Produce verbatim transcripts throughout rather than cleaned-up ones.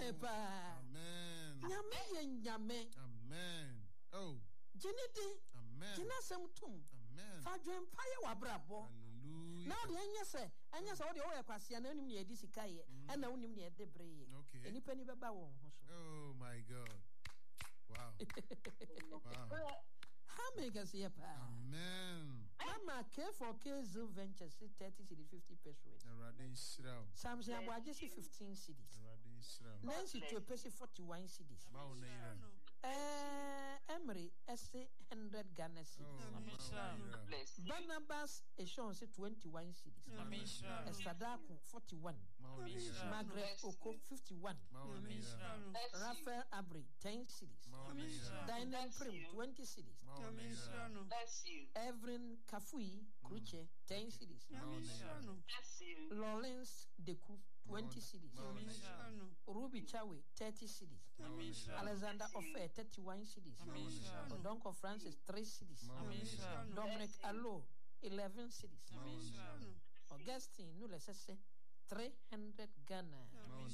Nyame pa. Amen. Nyame ye nyame. Amen. Oh. Jenidi. Amen. Jina semtum. Amen. Fadwen paye wabrabo. Hallelujah. Now the enye se, enye se wo de wo yakwase na onim ne edi sikaye, e na onim ne ede breye. Okay. Enipa ni beba wo ho so. Oh my God. Wow. Wow. How make us here, pa? Amen. Mama, K for K Zoo Ventures, thirty cities, fifty pesos. Radin Shroud. Samson Abwajesi, fifteen cities. Radin Shroud. Nancy to a Pesi, forty-one cities. Mauna. Eh, Emery, Essay, one hundred Ghana cities. Barnabas, Eshonse, twenty-one cities. Estadaku, forty-one. Margaret Oko, fifty-one. Raphael Abri, ten cities. Dinan Prim, twenty cities. Bless you. Evelyn Kafui, Kruche, ten cities. Lawrence Deku, twenty cities. Ruby Chawe, thirty cities. Alexander Ofe, thirty-one cities. Odonko Francis, three cities. Dominic Allo, eleven cities. Augustine Nulesese, three hundred Ghana.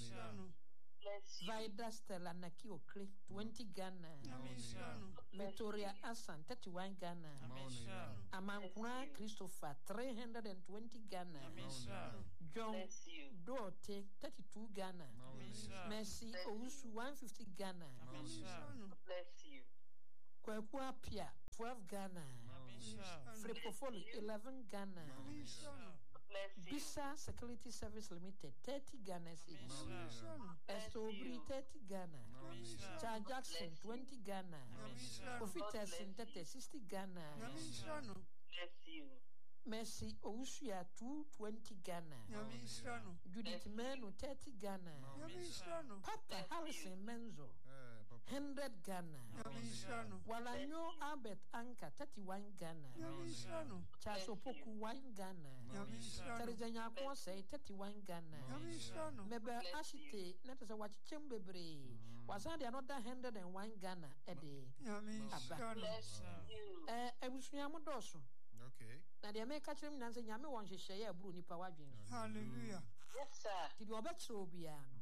Vida Stella Nakio Click, twenty Ghana. Victoria Asan, thirty-one Ghana. Amankura Christopher, three hundred twenty Ghana. John Dorte, thirty-two Ghana. Mercy Ousu, one hundred fifty Ghana. Bless you. Kwekwa Pia, twelve Ghana. Fripofoli, eleven Ghana. Bisa Security Service Limited, thirty Ghana cities. Estobri, thirty Ghana. Charles Jackson, twenty Ghana. Kofi Tessin, thirty, sixty Ghana. Bless you. Mercy Ousuya, two hundred twenty Ghana. Judith Menu, thirty Ghana. Papa Harrison Menzo, one hundred Ghana. Walanyo Albert Anka, thirty-one Ghana. Chasopoku, one Ghana. Terizanya Kwose, thirty-one Ghana. Mebe Ashite, not as a watch Chimbebre. Was I another one hundred one Ghana a day? Bless you. Eh, Ebusuyamodoso. Okay. Now the American children and say, Yami wants to share a brew nipa wajin. Hallelujah. Yes, sir. Did you obey Obiano?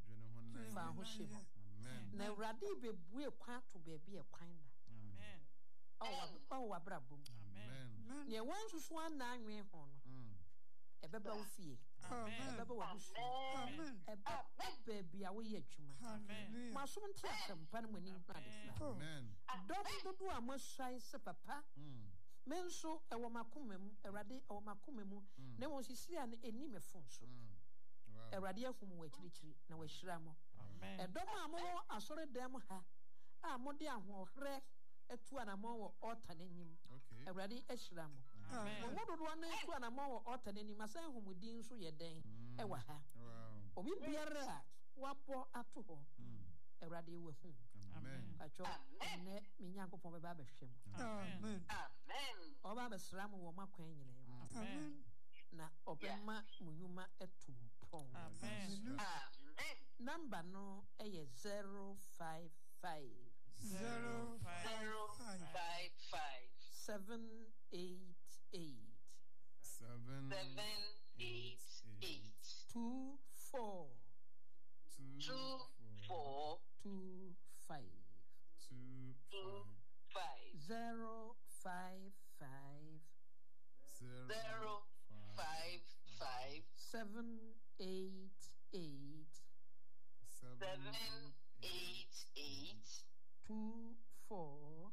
Amen. Now Radi be we quite to be a quinder. Amen. Oh, oh, Abrabum. Amen. Near one to swan nine way hon. A baby fee. A baby was Amen. a baby away yet you. Hallelujah. My son tells some pan when you Amen. don't do a must size papa. Menso e wo makomem erade e wo makomem na won sisi an enime fonso erade afum wa chirichiri na wa hiramo e dom amo asore dem ha a mode ahohre etu anamo wo altar nanim erade e hiramo mo mododo na etu anamo wo altar nanim asan humudin so ye den e wa ha obi biara wabo ato ho erade we hu Amen. Acho ne minyankopon be ba behwem. Amen. Amen. Oba besram wo makwan nyina mu. Amen. Na obema munyuma etumpon. Amen. Amen. Number no eye zero five five Zero Zero five five seven eight eight Seven. seven eight eight two four Two. two four two five Two. two five zero five five Zero. zero five five seven eight eight seven eight eight two four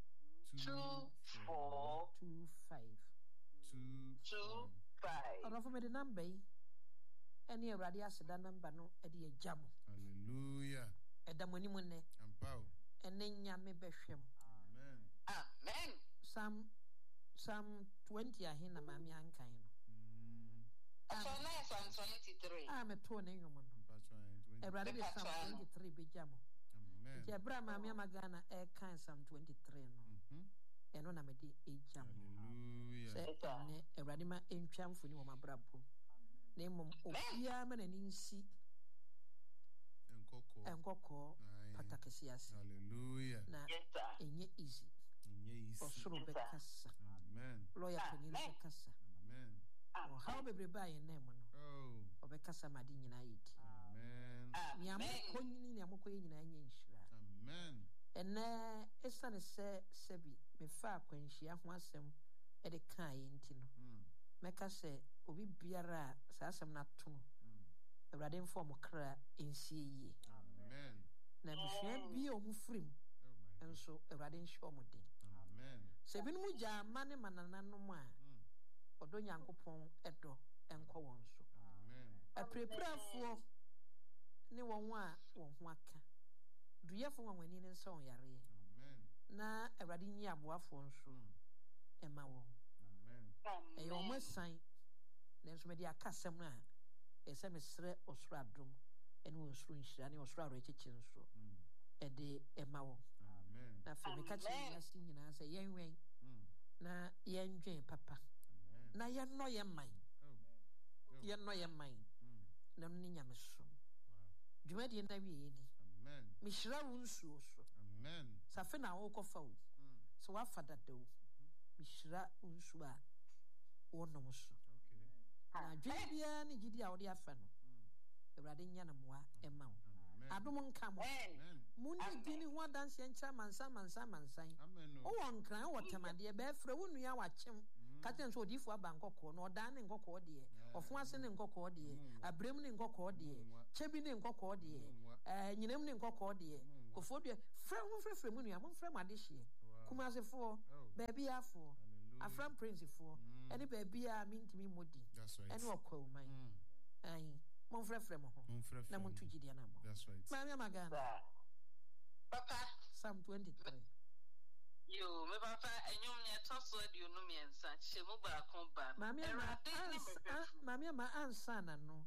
two four two five. Two. two five. Ora for me the number any erade aseda number no e de agamo. Hallelujah. Edamoni mu ne Ampao. ene nyame behwem. Amen. Amen. Psalm Psalm twenty ahina mami ankan no. Psalm twenty-three. Ah me to ne nwom no. Erade de Psalm twenty-three be jamo. Amen. Ti abra mami amagana e kan Psalm twenty-three no. Mhm. Eno na me de e jamo. Hallelujah. Se ne erade ma entwamfo ni wo mabrabo. Na mum obia ma na ninsi Enkoko. enkoko patakesiase. Hallelujah. Na enye easy. Enye easy. Osoro bekasa. Amen. Lawyer penin bekasa. Amen. Oh, how be ba ye name no. Oh. Obekasa madi nyina yiti. Amen. Ni Niamo konyini niamo koyi nyina anya nhyira. Amen. Ene esane se sebi me fa akwanhyia ho asem e de kan ye ntino. Meka se obi biara sa asem na to no. Awurade mfo mo kra ensie yi. Amen. Na bihwe bi o mu frim. Enso awurade nhwe mo den. Amen. Se binu mu gya mane manananom a odo Nyankopɔn edo enko won so. Amen. Apreprafo ne won a won ho aka. Duyefo won wani ne nsa on yare. Amen. Na awurade nyi aboafo nso ema won. Amen. E yo masan na nso me de akasem na e se mesre osoro adom ene osoro nhyira ne osoro aro echichi nso e de ema won. Amen. Na fe me ka chi yasi nyina se yenwen na yendwen papa. Na yenno yeman. Yenno yeman. Na no nyame so. Dwumadi na wie ni. Amen. Mishira wo nsuo so. Amen. Safe na wo kofa wo. So wa fada da wo. Mishira wo nsuo a wo nom so. Na dwen bia ne gidi a wo de afa no. Awurade nya na moa ema wo. Adom nka mo. Muni dini ho adanse encha mansa mansa mansan. Amen. O won kran wo temade be frɛ wo nua wa kyem. Ka ten so odifo aba nkɔkɔ no ɔdan ne nkɔkɔ de. Ɔfo ase ne nkɔkɔ de. Abrem ne nkɔkɔ de. Chebi ne nkɔkɔ de. Eh nyinam ne nkɔkɔ de. Kofo de frɛ wo frɛ frɛ mu nua mo frɛ mo ade hye. Kumasefo, baabi afo. Afram princefo. Ene baabi a mintimi modi. That's right. Ene ɔkɔ man. Ai mo frɛ frɛ mo ho. Na mo tuji de na mo. That's right. Mami Magana. Papa. Psalm twenty-three. Yo, me papa enyum nye toso di onu miensa chemu ba kon ba. Mami ma mami ma ansa na no.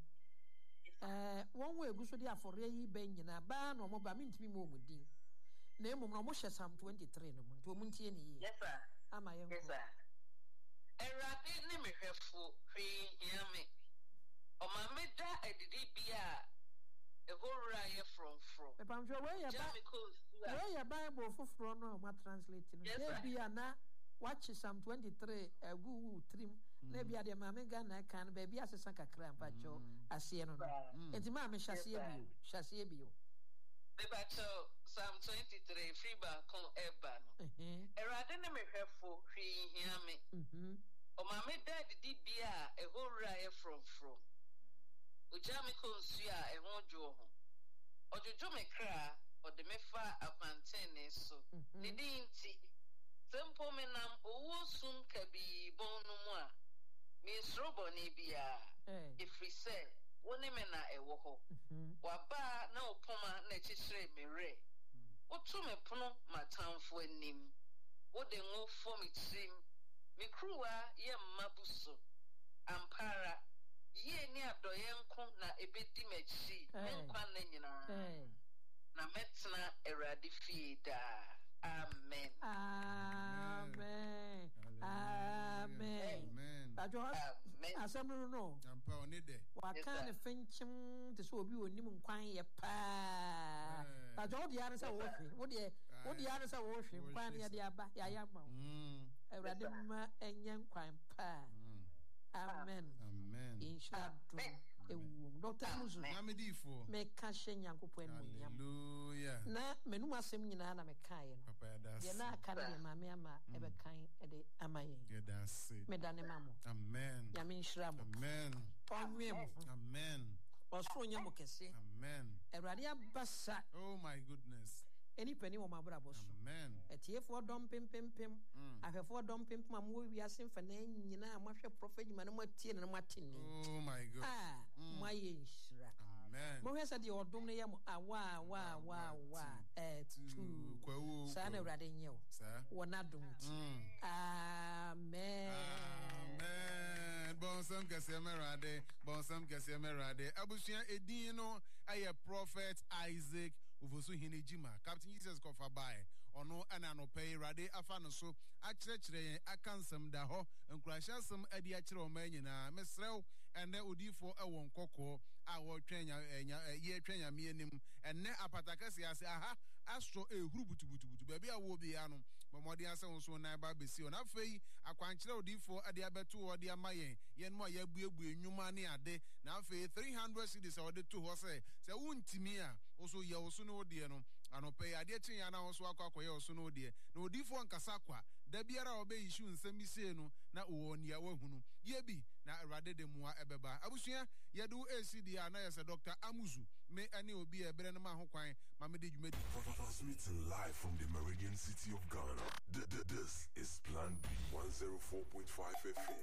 Eh won we egu so di afore yi ben nyina ba na omo ba mintimi mo omudin. Na emom na omo hye Psalm twenty-three no mo nto mo ntie ne yi. Yes sir. Ama yen. Yes sir. Erade ne mehwefo hwe yame. O ma me da edidi bia ehorura ye from from. Me pam sure we ya ba. We ya Bible foforo no ma translate no. Dey bia na watch Psalm twenty-three egu trim na bia de ma me ga na kan ba bia asesa kakra mpa cho ase no. Enti ma me hyase bio, hyase bio. Me ba cho Psalm twenty-three free ba kon eba no. Eh. Erade ne mehwefo hwe hiame. Mhm. O ma me da didi bia ehorura ye from from. Ujami konsu a ehon dwo ho. Ojojo me kra o de me fa apantene so. Ne din nti sempo me nam owo sum kabi bonu mu a me srobo ne bia. Efri se woni me na ewo ho. Wa ba na opoma na chichire me re. Otu me pono matamfo anim. Wo de ngo fo me trim. Me kruwa ye mabuso. Ampara ye ni adoyenko na ebedi machi nkwa na nyina na metna erade fie da. Amen. Amen. Amen. Ajo asem no. Ampa oni de. Wa kan ne fenchim te so obi onim nkwan ye pa. Ajo de ya nsa wo hwe. Wo de wo de ya nsa wo hwe nkwan ye de aba ya ya ma. Mm. Erade ma enye nkwan pa. Amen. Amen. Inshadu ewu. Doctor Muzu. Namedifo. Me ka hye Nyankopon mu nyam. Hallelujah. Na menum asem nyina na me kae no. Papa das. Ye na aka na ma me ama e be kan e de amaye. Ye das. Me dane mamo. Amen. Ya me nhyira mo. Amen. Onwe mo. Amen. Osoro nya mo kese. Amen. Ewrade abasa. Oh my goodness. Eni pani wo mabra boso. Amen. Etiefo dom pem pem pem. Ahwefo dom pem pem am wo wiase mfa na nyina amahwe prophet nyima na matie na matini. Oh my God. Ah, maye nhyira. Amen. Mo hwesa de odom ne yam awa wa wa wa eh tu. Kwawo. Sa na Ewrade nye wo. Sa. Wo na dom ti. Amen. Amen. Bonsam kese merade, bonsam kese merade. Abusua edin no aye prophet Isaac Uvosu Hinejima. Captain Jesus kofa bae. Ono ana no pay rade afa no so akyerɛkyerɛ akansam da hɔ nkurahyansam adi akyerɛ o ma nyina mesrɛw ene odifo ɛwɔ nkɔkɔ our train year train ya me nim and ne apatakasi ase aha astro e huru butu butu butu baby a wo bi ano Mamodi asa so na ba besi on afei akwankyere odifo ade abeto ode amayen yen mo ya buebu enwuma ne ade na afei three hundred cedis ode to ho se se wuntimi a oso ye oso no ode no anope ade kyen ya na oso akwa akoye oso no ode na odifo nkasa kwa da biara obe yishu nsam bise no na owonia wahunu ye bi na awrade de mua ebeba abusua yedu A C D na yese Doctor Amuzu me ane obi ebere no ma ho kwan ma me de dwuma Transmitting live from the Meridian City of Ghana. This is Plan B one oh four point five F M.